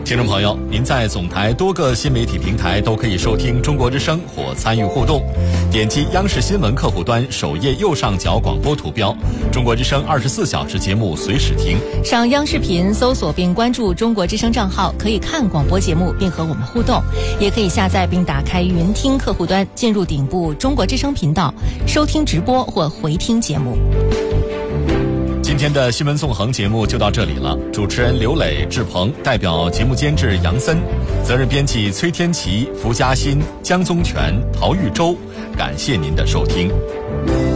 听众朋友，您在总台多个新媒体平台都可以收听中国之声或参与互动。点击央视新闻客户端首页右上角广播图标，中国之声24小时节目随时听。 上央视频搜索并关注中国之声账号，可以看广播节目并和我们互动，也可以下载并打开云听客户端，进入顶部中国之声频道，收听直播或回听节目。 今天的新闻纵横节目就到这里了，主持人刘磊、志鹏，代表节目监制杨森，责任编辑崔天琪、福嘉欣、江宗全、陶玉洲，感谢您的收听。